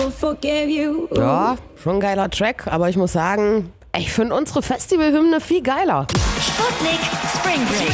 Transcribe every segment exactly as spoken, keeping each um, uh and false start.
Ja, schon ein geiler Track, aber ich muss sagen, ich finde unsere Festivalhymne viel geiler. Sputnik Spring Break.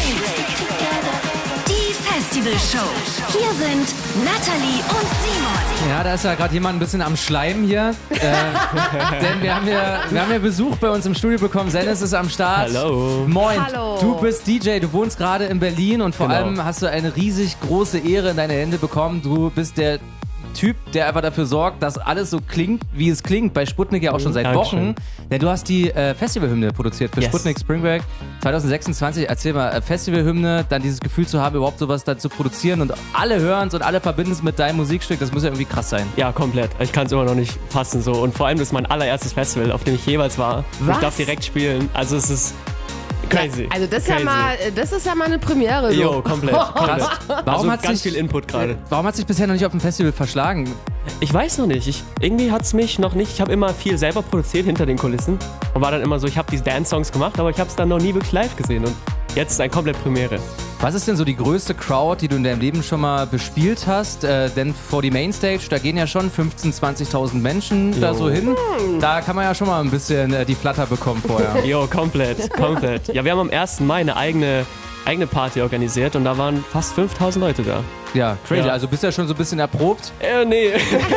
Die Festivalshow. Hier sind Natalie und Simon. Ja, da ist ja gerade jemand ein bisschen am Schleim hier. Äh, denn wir haben, hier, wir haben hier Besuch bei uns im Studio bekommen. Sennis ist am Start. Hallo. Moin. Hallo. Du bist D J, du wohnst gerade in Berlin und vor Genau. allem hast du eine riesig große Ehre in deine Hände bekommen. Du bist der Typ, der einfach dafür sorgt, dass alles so klingt, wie es klingt. Bei Sputnik ja auch schon seit Dankeschön. Wochen. Denn du hast die äh, Festivalhymne produziert für Yes. Sputnik Spring Break zwanzig sechsundzwanzig. Erzähl mal, äh, Festivalhymne, dann dieses Gefühl zu haben, überhaupt sowas da zu produzieren und alle hören es und alle verbinden es mit deinem Musikstück. Das muss ja irgendwie krass sein. Ja, komplett. Ich kann es immer noch nicht fassen so. Und vor allem, das ist mein allererstes Festival, auf dem ich jeweils war. Und Was? ich darf direkt spielen. Also es ist crazy. Also das ist, ja crazy. mal, das ist ja mal eine Premiere. So. Jo, komplett. komplett. Warum also hat ganz sich- viel Input gerade. Warum hat sich bisher noch nicht auf dem Festival verschlagen? Ich weiß noch nicht. Ich, irgendwie hat es mich noch nicht. Ich habe immer viel selber produziert hinter den Kulissen. Und war dann immer so, ich habe diese Dance-Songs gemacht, aber ich habe es dann noch nie wirklich live gesehen. Und jetzt ist ein komplett Premiere. Was ist denn so die größte Crowd, die du in deinem Leben schon mal bespielt hast? Äh, denn vor die Mainstage, da gehen ja schon fünfzehntausend, zwanzigtausend Menschen da Jo. so hin. Da kann man ja schon mal ein bisschen äh, die Flatter bekommen vorher. Jo, komplett, komplett. Ja, wir haben am ersten Mai eine eigene, eigene Party organisiert und da waren fast fünftausend Leute da. Ja, crazy. Ja. Also bist ja schon so ein bisschen erprobt. Äh, nee.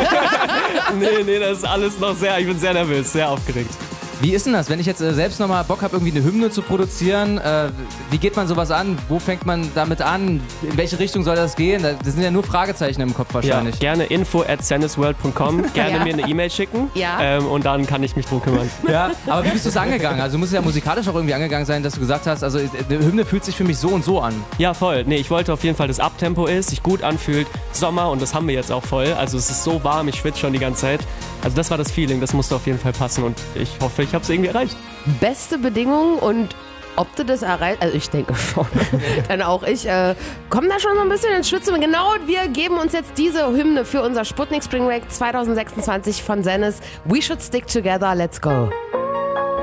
nee, nee, das ist alles noch sehr, ich bin sehr nervös, sehr aufgeregt. Wie ist denn das, wenn ich jetzt äh, selbst nochmal Bock habe, irgendwie eine Hymne zu produzieren? Äh, wie geht man sowas an? Wo fängt man damit an? In welche Richtung soll das gehen? Da- Das sind ja nur Fragezeichen im Kopf Ja, wahrscheinlich. gerne info at sennisworld punkt com, gerne Ja. mir eine E-Mail schicken Ja. ähm, und dann kann ich mich drum kümmern. Ja, aber wie bist du es angegangen? Also du musst ja musikalisch auch irgendwie angegangen sein, dass du gesagt hast, also äh, eine Hymne fühlt sich für mich so und so an. Ja, voll. Nee, ich wollte auf jeden Fall, dass Abtempo ist, sich gut anfühlt, Sommer und das haben wir jetzt auch voll. Also es ist so warm, ich schwitze schon die ganze Zeit. Also das war das Feeling, das musste auf jeden Fall passen und ich hoffe, ich habe es irgendwie erreicht. Beste Bedingungen und ob du das erreichst, also ich denke schon, dann auch ich, äh, komm da schon so ein bisschen ins Schwitzen. Genau, wir geben uns jetzt diese Hymne für unser Sputnik Spring Break zwanzig sechsundzwanzig von Sennis. We should stick together, let's go.